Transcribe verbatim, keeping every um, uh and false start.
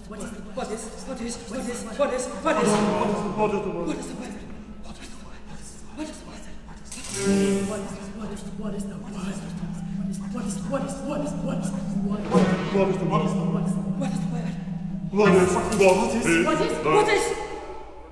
What is, what is, what is, what is, what is, what is, What is the word? what is the word? What is the word? What is the word? What is, what is, what is the word? What is, what is, what is, what is, what is, What is the word? what is the word? What is, what is, What is, what is, what is,